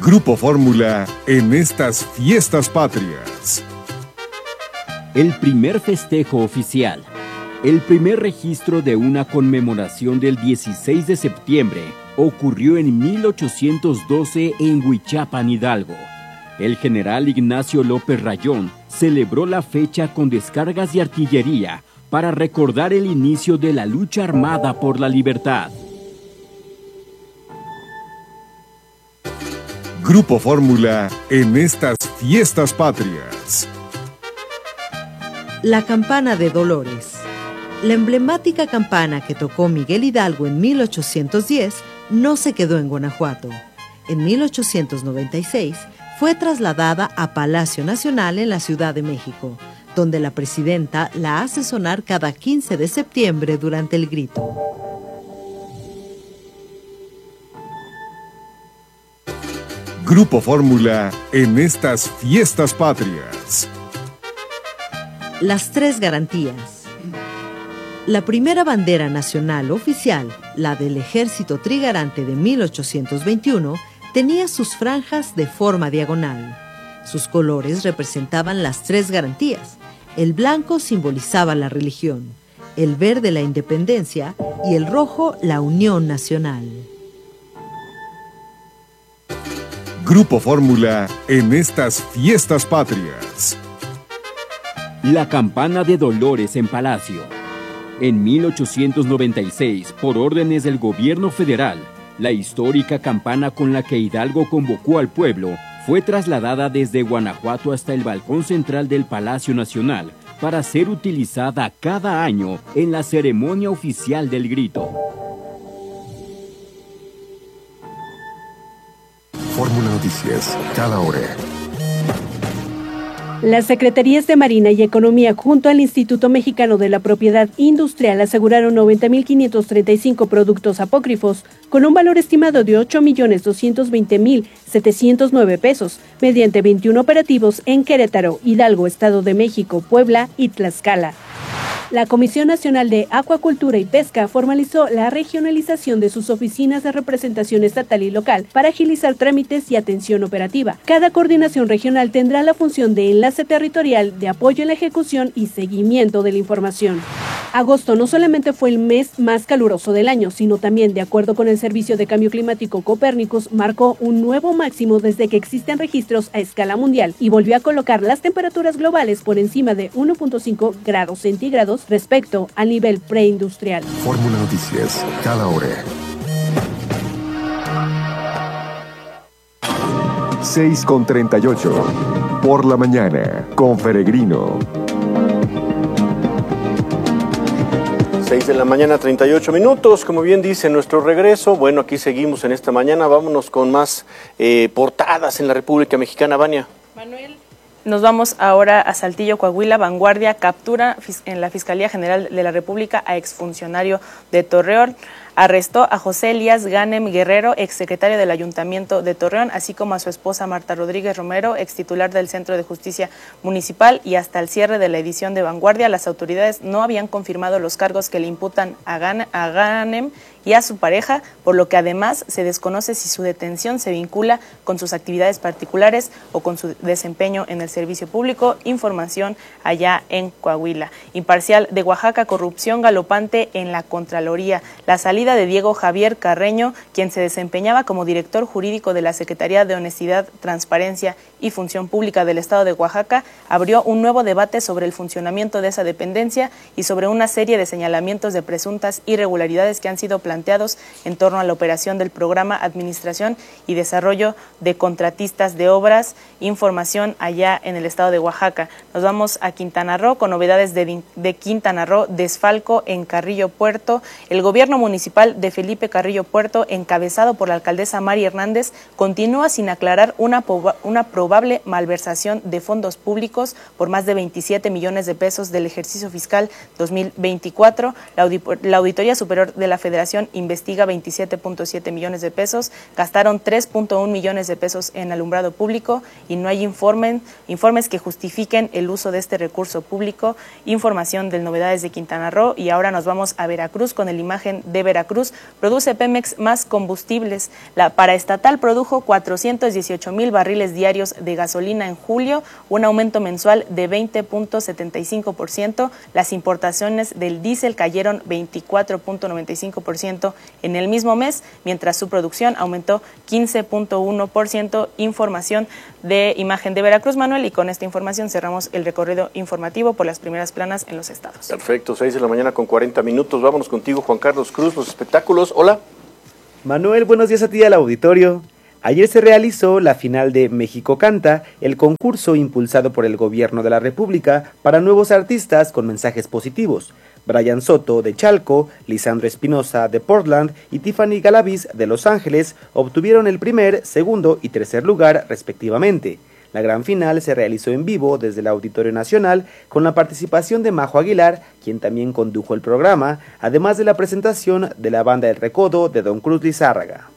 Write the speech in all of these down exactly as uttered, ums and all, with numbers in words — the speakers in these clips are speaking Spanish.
Grupo Fórmula en estas fiestas patrias. El primer festejo oficial. El primer registro de una conmemoración del dieciséis de septiembre ocurrió en mil ochocientos doce en Huichapan, Hidalgo. El general Ignacio López Rayón celebró la fecha con descargas de artillería para recordar el inicio de la lucha armada por la libertad. Grupo Fórmula en estas fiestas patrias. La campana de Dolores. La emblemática campana que tocó Miguel Hidalgo en mil ochocientos diez no se quedó en Guanajuato. En mil ochocientos noventa y seis fue trasladada a Palacio Nacional en la Ciudad de México, donde la presidenta la hace sonar cada quince de septiembre durante el grito. Grupo Fórmula en estas fiestas patrias. Las tres garantías. La primera bandera nacional oficial, la del Ejército Trigarante de mil ochocientos veintiuno, tenía sus franjas de forma diagonal. Sus colores representaban las tres garantías. El blanco simbolizaba la religión, el verde la independencia y el rojo la unión nacional. Grupo Fórmula en estas fiestas patrias. La campana de Dolores en Palacio. En mil ochocientos noventa y seis, por órdenes del gobierno federal, la histórica campana con la que Hidalgo convocó al pueblo fue trasladada desde Guanajuato hasta el balcón central del Palacio Nacional para ser utilizada cada año en la ceremonia oficial del grito. Fórmula Noticias, cada hora. Las Secretarías de Marina y Economía junto al Instituto Mexicano de la Propiedad Industrial aseguraron noventa mil quinientos treinta y cinco productos apócrifos con un valor estimado de ocho millones doscientos veinte mil setecientos nueve pesos mediante veintiún operativos en Querétaro, Hidalgo, Estado de México, Puebla y Tlaxcala. La Comisión Nacional de Acuacultura y Pesca formalizó la regionalización de sus oficinas de representación estatal y local para agilizar trámites y atención operativa. Cada coordinación regional tendrá la función de enlace territorial, de apoyo en la ejecución y seguimiento de la información. Agosto no solamente fue el mes más caluroso del año, sino también, de acuerdo con el Servicio de Cambio Climático Copérnicus, marcó un nuevo máximo desde que existen registros a escala mundial y volvió a colocar las temperaturas globales por encima de uno punto cinco grados centígrados respecto al nivel preindustrial. Fórmula Noticias, cada hora. seis con treinta y ocho. Por la mañana, con Peregrino. seis de la mañana, treinta y ocho minutos, como bien dice nuestro regreso. Bueno, aquí seguimos en esta mañana, vámonos con más eh, portadas en la República Mexicana. Vania. Manuel. Nos vamos ahora a Saltillo, Coahuila. Vanguardia captura en la Fiscalía General de la República a exfuncionario de Torreón. Arrestó a José Elías Ganem Guerrero, exsecretario del Ayuntamiento de Torreón, así como a su esposa Marta Rodríguez Romero, extitular del Centro de Justicia Municipal, y hasta el cierre de la edición de Vanguardia, las autoridades no habían confirmado los cargos que le imputan a, Gan a Ganem y a su pareja, por lo que además se desconoce si su detención se vincula con sus actividades particulares o con su desempeño en el servicio público. Información allá en Coahuila. Imparcial de Oaxaca, corrupción galopante en la Contraloría. La salida de Diego Javier Carreño, quien se desempeñaba como director jurídico de la Secretaría de Honestidad, Transparencia y Función Pública del Estado de Oaxaca, abrió un nuevo debate sobre el funcionamiento de esa dependencia y sobre una serie de señalamientos de presuntas irregularidades que han sido planteados en torno a la operación del programa Administración y Desarrollo de Contratistas de Obras. Información allá en el estado de Oaxaca. Nos vamos a Quintana Roo con novedades de, de Quintana Roo, desfalco en Carrillo Puerto. El gobierno municipal de Felipe Carrillo Puerto, encabezado por la alcaldesa Mari Hernández, continúa sin aclarar una, una probable malversación de fondos públicos por más de veintisiete millones de pesos del ejercicio fiscal dos mil veinticuatro. La, Audi la Auditoría Superior de la Federación investiga veintisiete punto siete millones de pesos, gastaron tres punto uno millones de pesos en alumbrado público y no hay informe, informes que justifiquen el uso de este recurso público. Información de Novedades de Quintana Roo. Y ahora nos vamos a Veracruz con el Imagen de Veracruz. Veracruz, produce Pemex más combustibles. La paraestatal produjo cuatrocientos dieciocho mil barriles diarios de gasolina en julio, un aumento mensual de veinte punto setenta y cinco por ciento. Las importaciones del diésel cayeron veinticuatro punto noventa y cinco por ciento en el mismo mes, mientras su producción aumentó quince punto uno por ciento. Información de Imagen de Veracruz, Manuel, y con esta información cerramos el recorrido informativo por las primeras planas en los estados. Perfecto, seis de la mañana con cuarenta minutos. Vámonos contigo, Juan Carlos Cruz, los espectáculos. Hola. Manuel, buenos días a ti y al auditorio. Ayer se realizó la final de México Canta, el concurso impulsado por el Gobierno de la República para nuevos artistas con mensajes positivos. Brian Soto de Chalco, Lisandro Espinosa de Portland y Tiffany Galavis de Los Ángeles obtuvieron el primer, segundo y tercer lugar respectivamente. La gran final se realizó en vivo desde el Auditorio Nacional con la participación de Majo Aguilar, quien también condujo el programa, además de la presentación de la banda El Recodo de Don Cruz Lizárraga.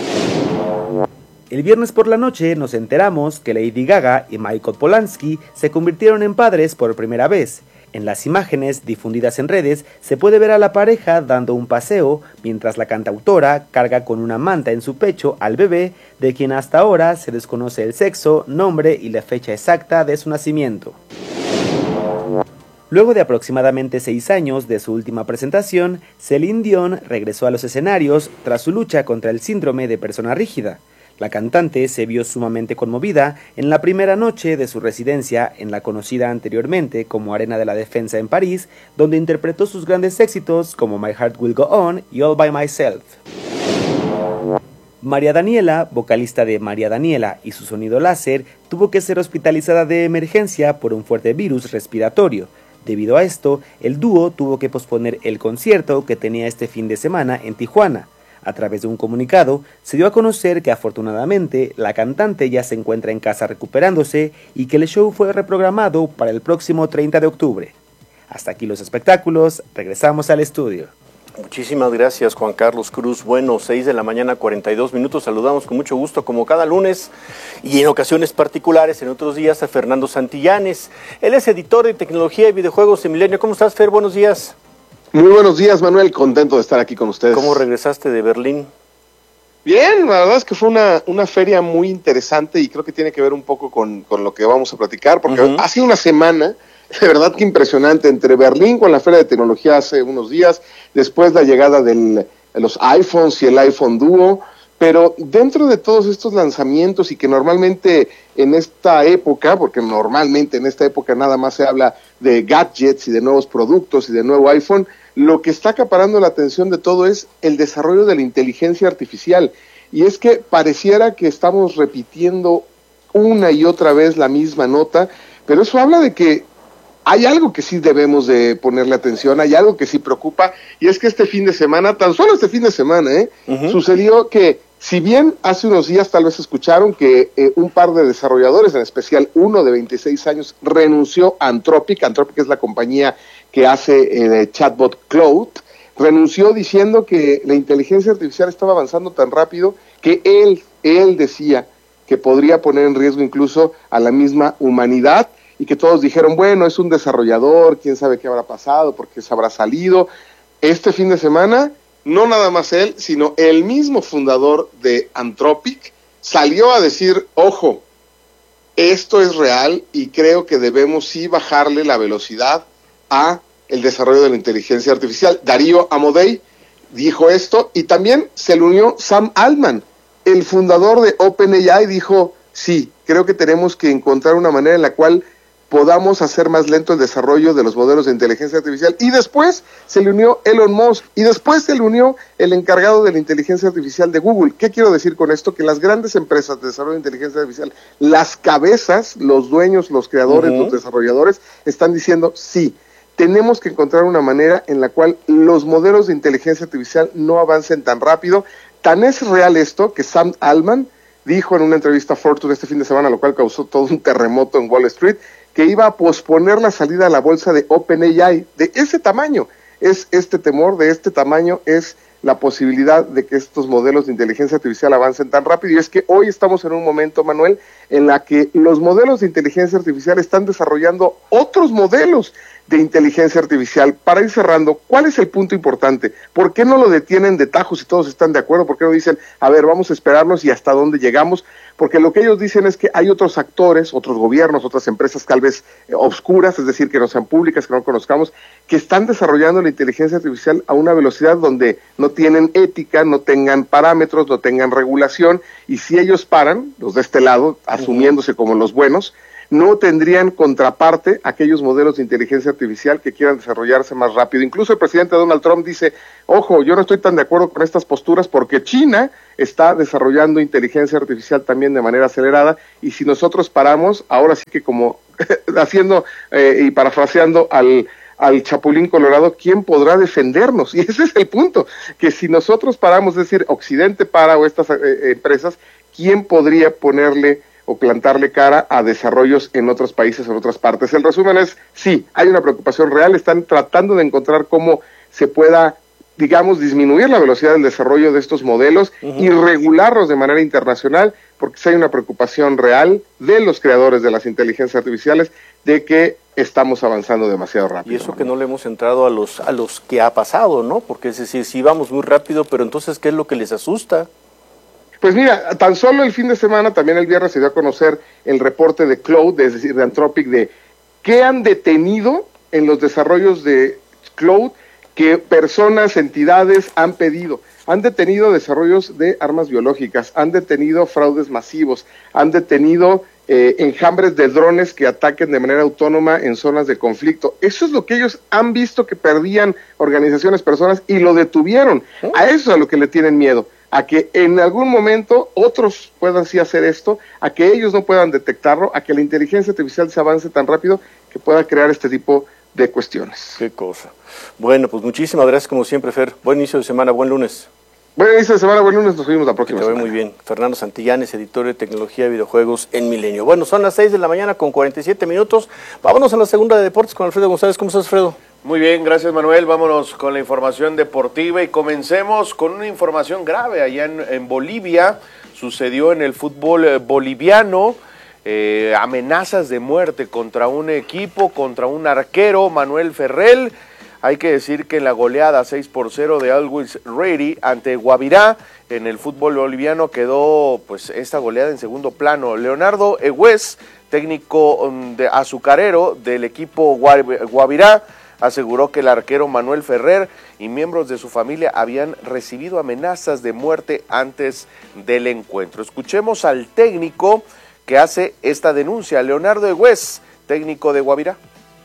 El viernes por la noche nos enteramos que Lady Gaga y Michael Polanski se convirtieron en padres por primera vez. En las imágenes difundidas en redes se puede ver a la pareja dando un paseo mientras la cantautora carga con una manta en su pecho al bebé, de quien hasta ahora se desconoce el sexo, nombre y la fecha exacta de su nacimiento. Luego de aproximadamente seis años de su última presentación, Celine Dion regresó a los escenarios tras su lucha contra el síndrome de persona rígida. La cantante se vio sumamente conmovida en la primera noche de su residencia en la conocida anteriormente como Arena de la Defensa en París, donde interpretó sus grandes éxitos como My Heart Will Go On y All By Myself. María Daniela, vocalista de María Daniela y su sonido láser, tuvo que ser hospitalizada de emergencia por un fuerte virus respiratorio. Debido a esto, el dúo tuvo que posponer el concierto que tenía este fin de semana en Tijuana. A través de un comunicado, se dio a conocer que afortunadamente la cantante ya se encuentra en casa recuperándose y que el show fue reprogramado para el próximo treinta de octubre. Hasta aquí los espectáculos, regresamos al estudio. Muchísimas gracias, Juan Carlos Cruz. Bueno, seis de la mañana, cuarenta y dos minutos. Saludamos con mucho gusto, como cada lunes, y en ocasiones particulares, en otros días, a Fernando Santillanes. Él es editor de tecnología y videojuegos en Milenio. ¿Cómo estás, Fer? Buenos días. Muy buenos días, Manuel, contento de estar aquí con ustedes. ¿Cómo regresaste de Berlín? Bien, la verdad es que fue una, una feria muy interesante y creo que tiene que ver un poco con, con lo que vamos a platicar, porque uh-huh. ha sido una semana, de verdad que impresionante, entre Berlín con la Feria de Tecnología hace unos días, después la llegada del, de los iPhones y el iPhone Duo, pero dentro de todos estos lanzamientos y que normalmente en esta época, porque normalmente en esta época nada más se habla de gadgets y de nuevos productos y de nuevo iPhone, lo que está acaparando la atención de todo es el desarrollo de la inteligencia artificial. Y es que pareciera que estamos repitiendo una y otra vez la misma nota, pero eso habla de que hay algo que sí debemos de ponerle atención, hay algo que sí preocupa, y es que este fin de semana, tan solo este fin de semana, ¿eh? Uh-huh. sucedió que, si bien hace unos días tal vez escucharon que eh, un par de desarrolladores, en especial uno de veintiséis años, renunció a Anthropic, Anthropic es la compañía que hace el eh, chatbot Claude, renunció diciendo que la inteligencia artificial estaba avanzando tan rápido que él, él decía que podría poner en riesgo incluso a la misma humanidad, y que todos dijeron, bueno, es un desarrollador, quién sabe qué habrá pasado, por qué se habrá salido. Este fin de semana, no nada más él, sino el mismo fundador de Anthropic salió a decir, ojo, esto es real y creo que debemos sí bajarle la velocidad a el desarrollo de la inteligencia artificial. Darío Amodei dijo esto, y también se le unió Sam Altman, el fundador de OpenAI, dijo, sí, creo que tenemos que encontrar una manera en la cual podamos hacer más lento el desarrollo de los modelos de inteligencia artificial. Y después se le unió Elon Musk, y después se le unió el encargado de la inteligencia artificial de Google. ¿Qué quiero decir con esto? Que las grandes empresas de desarrollo de inteligencia artificial, las cabezas, los dueños, los creadores, uh-huh. los desarrolladores, están diciendo, sí, tenemos que encontrar una manera en la cual los modelos de inteligencia artificial no avancen tan rápido. Tan es real esto que Sam Altman dijo en una entrevista a Fortune este fin de semana, lo cual causó todo un terremoto en Wall Street, que iba a posponer la salida a la bolsa de OpenAI de ese tamaño. Es este temor de este tamaño, es la posibilidad de que estos modelos de inteligencia artificial avancen tan rápido. Y es que hoy estamos en un momento, Manuel, en la que los modelos de inteligencia artificial están desarrollando otros modelos. de inteligencia artificial. Para ir cerrando, ¿cuál es el punto importante? ¿Por qué no lo detienen de tajo si todos están de acuerdo? ¿Por qué no dicen, a ver, vamos a esperarnos y hasta dónde llegamos? Porque lo que ellos dicen es que hay otros actores, otros gobiernos, otras empresas tal vez eh, obscuras, es decir, que no sean públicas, que no conozcamos, que están desarrollando la inteligencia artificial a una velocidad donde no tienen ética, no tengan parámetros, no tengan regulación, y si ellos paran, los de este lado, asumiéndose como los buenos, no tendrían contraparte aquellos modelos de inteligencia artificial que quieran desarrollarse más rápido. Incluso el presidente Donald Trump dice, ojo, yo no estoy tan de acuerdo con estas posturas porque China está desarrollando inteligencia artificial también de manera acelerada, y si nosotros paramos, ahora sí que como haciendo eh, y parafraseando al al Chapulín Colorado, ¿quién podrá defendernos? Y ese es el punto, que si nosotros paramos, es decir, Occidente para o estas eh, empresas, ¿quién podría ponerle o plantarle cara a desarrollos en otros países o en otras partes? El resumen es, sí, hay una preocupación real, están tratando de encontrar cómo se pueda, digamos, disminuir la velocidad del desarrollo de estos modelos uh-huh. y regularlos de manera internacional, porque sí hay una preocupación real de los creadores de las inteligencias artificiales de que estamos avanzando demasiado rápido. Y eso que no le hemos entrado a los a los que ha pasado, ¿no? Porque es decir, sí vamos muy rápido, pero entonces, ¿qué es lo que les asusta? Pues mira, tan solo el fin de semana, también el viernes se dio a conocer el reporte de Claude, es decir, de Anthropic, de qué han detenido en los desarrollos de Claude, que personas, entidades han pedido. Han detenido desarrollos de armas biológicas, han detenido fraudes masivos, han detenido eh, enjambres de drones que ataquen de manera autónoma en zonas de conflicto. Eso es lo que ellos han visto que perdían organizaciones, personas, y lo detuvieron. A eso es a lo que le tienen miedo, a que en algún momento otros puedan sí hacer esto, a que ellos no puedan detectarlo, a que la inteligencia artificial se avance tan rápido que pueda crear este tipo de cuestiones. Qué cosa. Bueno, pues muchísimas gracias como siempre, Fer. Buen inicio de semana, buen lunes. Buen inicio de semana, buen lunes, nos vemos la próxima semana. Te ve muy bien. Fernando Santillanes, editor de tecnología y videojuegos en Milenio. Bueno, son las seis de la mañana con cuarenta y siete minutos. Vámonos a la segunda de deportes con Alfredo González. ¿Cómo estás, Alfredo? Muy bien, gracias, Manuel. Vámonos con la información deportiva y comencemos con una información grave. Allá en, en Bolivia sucedió en el fútbol eh, boliviano. Eh, amenazas de muerte contra un equipo, contra un arquero, Manuel Ferrell. Hay que decir que en la goleada seis por cero de Always Ready ante Guavirá en el fútbol boliviano quedó pues esta goleada en segundo plano. Leonardo Egués, técnico de azucarero del equipo Guavirá, aseguró que el arquero Manuel Ferrer y miembros de su familia habían recibido amenazas de muerte antes del encuentro. Escuchemos al técnico que hace esta denuncia, Leonardo Egués, técnico de Guavirá.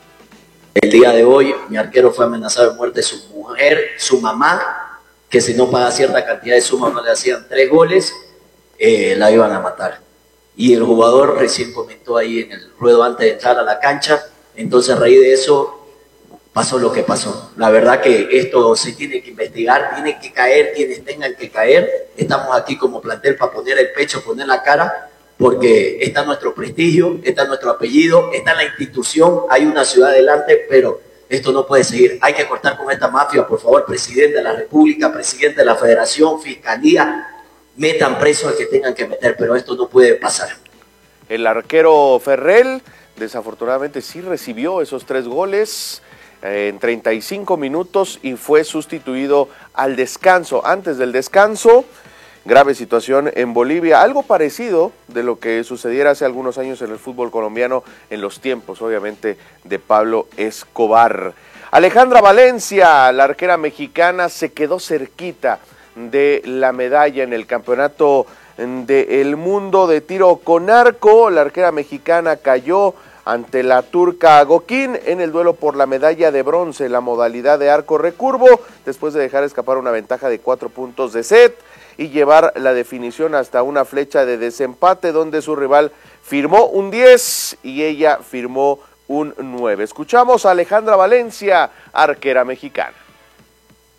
El día de hoy mi arquero fue amenazado de muerte, su mujer, su mamá, que si no paga cierta cantidad de suma no le hacían tres goles, eh, la iban a matar. Y el jugador recién comentó ahí en el ruedo antes de entrar a la cancha, entonces a raíz de eso pasó lo que pasó. La verdad que esto se tiene que investigar, tiene que caer quienes tengan que caer. Estamos aquí como plantel para poner el pecho, poner la cara, porque está nuestro prestigio, está nuestro apellido, está la institución, hay una ciudad adelante, pero esto no puede seguir. Hay que cortar con esta mafia, por favor, presidente de la República, presidente de la Federación, Fiscalía, metan preso al que tengan que meter, pero esto no puede pasar. El arquero Ferrell, desafortunadamente, sí recibió esos tres goles eh, en treinta y cinco minutos y fue sustituido al descanso. Antes del descanso, grave situación en Bolivia, algo parecido de lo que sucediera hace algunos años en el fútbol colombiano en los tiempos, obviamente, de Pablo Escobar. Alejandra Valencia, la arquera mexicana, se quedó cerquita de la medalla en el campeonato del mundo de tiro con arco. La arquera mexicana cayó ante la turca Gokin en el duelo por la medalla de bronce en la modalidad de arco recurvo, después de dejar escapar una ventaja de cuatro puntos de set y llevar la definición hasta una flecha de desempate donde su rival firmó un diez y ella firmó un nueve. Escuchamos a Alejandra Valencia, arquera mexicana.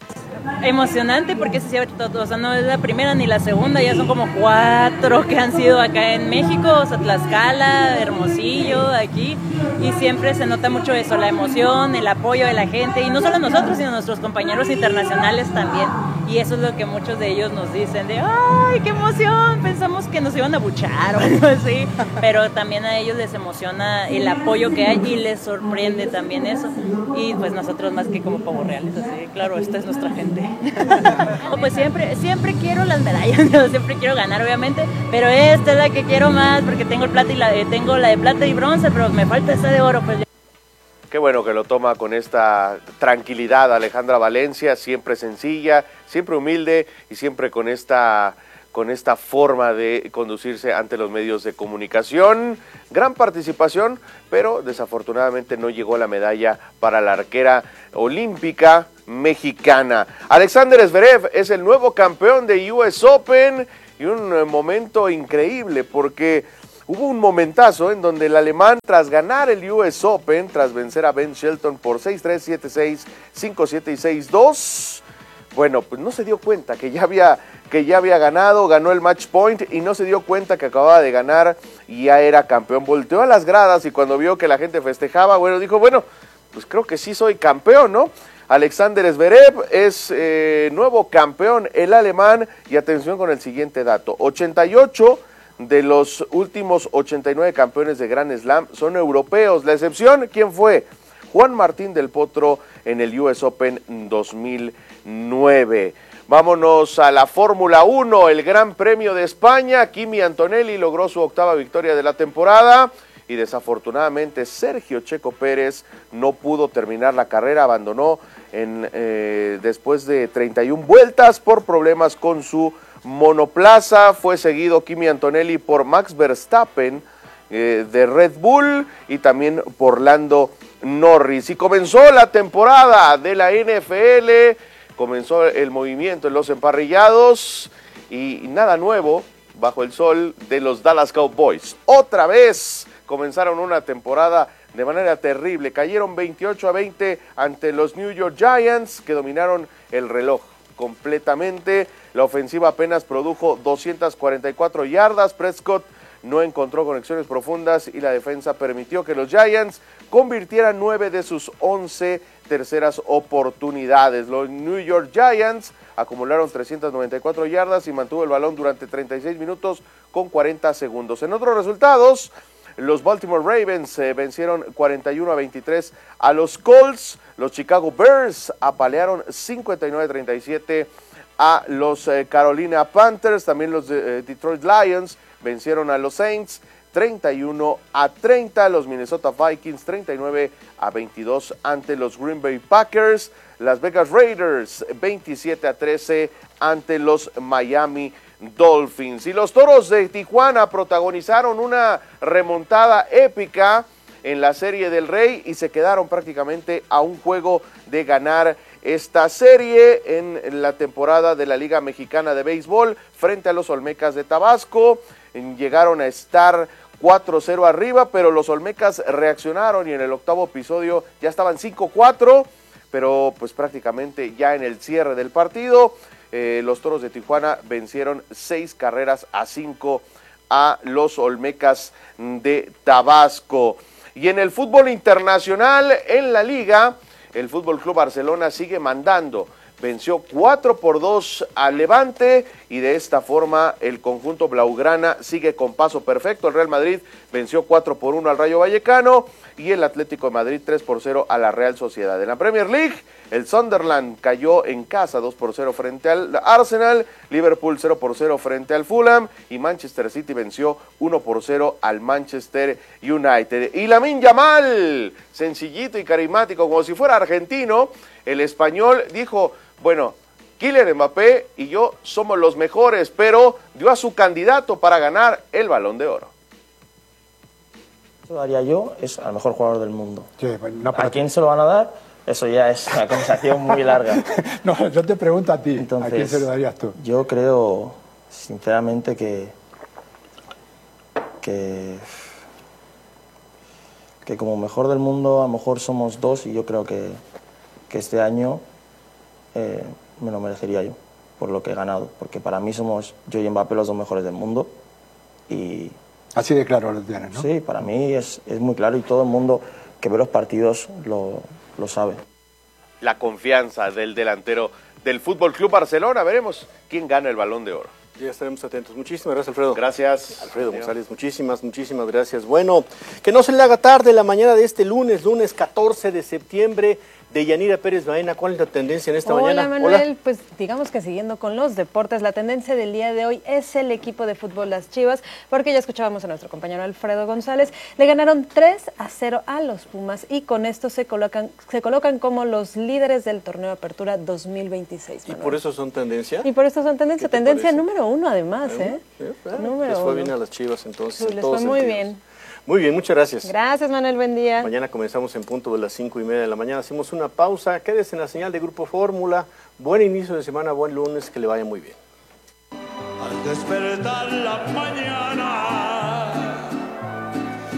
Emocionante porque se todo, o sea, no es la primera ni la segunda, ya son como cuatro que han sido acá en México, o sea, Tlaxcala, Hermosillo, aquí, y siempre se nota mucho eso, la emoción, el apoyo de la gente, y no solo nosotros, sino nuestros compañeros internacionales también, y eso es lo que muchos de ellos nos dicen, de ¡ay, qué emoción! Pensamos que nos iban a buchar o algo así, pero también a ellos les emociona el apoyo que hay y les sorprende también eso, y pues nosotros más que como pavos reales, así, claro, esta es nuestra gente. No, pues siempre, siempre quiero las medallas, ¿no? Siempre quiero ganar obviamente, pero esta es la que quiero más porque tengo el plata y la, tengo la de plata y bronce, pero me falta esa de oro, pues. Qué bueno que lo toma con esta tranquilidad Alejandra Valencia, siempre sencilla, siempre humilde y siempre con esta, con esta forma de conducirse ante los medios de comunicación. Gran participación, pero desafortunadamente no llegó la medalla para la arquera olímpica mexicana. Alexander Zverev es el nuevo campeón de U S Open y un momento increíble porque hubo un momentazo en donde el alemán, tras ganar el U S Open, tras vencer a Ben Shelton por seis tres, siete seis, cinco siete y seis dos, bueno, pues no se dio cuenta que ya había que ya había ganado, ganó el match point y no se dio cuenta que acababa de ganar y ya era campeón. Volteó a las gradas y cuando vio que la gente festejaba, bueno, dijo, bueno, pues creo que sí soy campeón, ¿no? Alexander Zverev es eh, nuevo campeón, el alemán, y atención con el siguiente dato, ochenta y ocho de los últimos ochenta y nueve campeones de Grand Slam son europeos. La excepción, ¿quién fue? Juan Martín del Potro en el U S Open dos mil nueve. Vámonos a la Fórmula uno, el Gran Premio de España. Kimi Antonelli logró su octava victoria de la temporada y desafortunadamente Sergio Checo Pérez no pudo terminar la carrera, abandonó en, eh, después de treinta y una vueltas por problemas con su monoplaza. Fue seguido Kimi Antonelli por Max Verstappen eh, de Red Bull y también por Lando Norris. Y comenzó la temporada de la N F L, comenzó el movimiento en los emparrillados y nada nuevo bajo el sol de los Dallas Cowboys. Otra vez comenzaron una temporada de manera terrible, cayeron veintiocho a veinte ante los New York Giants que dominaron el reloj completamente. La ofensiva apenas produjo doscientas cuarenta y cuatro yardas, Prescott no encontró conexiones profundas y la defensa permitió que los Giants convirtieran nueve de sus once terceras oportunidades. Los New York Giants acumularon trescientas noventa y cuatro yardas y mantuvo el balón durante treinta y seis minutos con cuarenta segundos. En otros resultados, los Baltimore Ravens eh, vencieron cuarenta y uno a veintitrés a los Colts. Los Chicago Bears apalearon cincuenta y nueve a treinta y siete a los eh, Carolina Panthers. También los eh, Detroit Lions vencieron a los Saints treinta y uno a treinta. Los Minnesota Vikings treinta y nueve a veintidós ante los Green Bay Packers. Las Vegas Raiders veintisiete a trece ante los Miami Dolphins. Y los Toros de Tijuana protagonizaron una remontada épica en la Serie del Rey y se quedaron prácticamente a un juego de ganar esta serie en la temporada de la Liga Mexicana de Béisbol frente a los Olmecas de Tabasco. Llegaron a estar cuatro cero arriba, pero los Olmecas reaccionaron y en el octavo episodio ya estaban cinco cuatro, pero pues prácticamente ya en el cierre del partido eh, los Toros de Tijuana vencieron seis carreras a cinco a los Olmecas de Tabasco. Y en el fútbol internacional, en la liga, el Fútbol Club Barcelona sigue mandando. Venció cuatro por dos al Levante y de esta forma el conjunto blaugrana sigue con paso perfecto. El Real Madrid venció cuatro por uno al Rayo Vallecano y el Atlético de Madrid tres por cero a la Real Sociedad. En la Premier League, el Sunderland cayó en casa dos por cero frente al Arsenal, Liverpool cero por cero frente al Fulham y Manchester City venció uno por cero al Manchester United. Y Lamine Yamal, sencillito y carismático como si fuera argentino, el español dijo, bueno, Kylian Mbappé y yo somos los mejores, pero dio a su candidato para ganar el Balón de Oro. Eso daría yo, es al mejor jugador del mundo. Sí, no para ¿A quién se lo van a dar? Eso ya es una conversación muy larga. No, yo te pregunto a ti, Entonces, ¿a quién se lo darías tú? Yo creo, sinceramente, que, que, que como mejor del mundo a lo mejor somos dos y yo creo que, que este año eh, me lo merecería yo, por lo que he ganado, porque para mí somos yo y Mbappé los dos mejores del mundo y... Así de claro lo tienes, ¿no? Sí, para mí es, es muy claro y todo el mundo que ve los partidos lo, lo sabe. La confianza del delantero del Fútbol Club Barcelona. Veremos quién gana el Balón de Oro. Ya estaremos atentos. Muchísimas gracias, Alfredo. Gracias. Alfredo González, muchísimas, muchísimas gracias. Bueno, que no se le haga tarde la mañana de este lunes, lunes catorce de septiembre. De Yanira Pérez Baena, ¿cuál es la tendencia en esta Hola, mañana? Manuel, Hola Manuel, pues digamos que siguiendo con los deportes, la tendencia del día de hoy es el equipo de fútbol Las Chivas, porque ya escuchábamos a nuestro compañero Alfredo González, le ganaron tres a cero a los Pumas y con esto se colocan, se colocan como los líderes del torneo Apertura dos mil veintiséis. Manuel. ¿Y por eso son tendencia? Y por eso son tendencia, tendencia parece? número uno además, ¿eh? Sí, claro. Número Les fue uno. bien a las Chivas entonces. Sí, les fue muy sentidos. bien. Muy bien, muchas gracias. Gracias, Manuel, buen día. Mañana comenzamos en punto de las cinco y media de la mañana. Hacemos una pausa. Quédese en la señal de Grupo Fórmula. Buen inicio de semana, buen lunes, que le vaya muy bien. Al despertar la mañana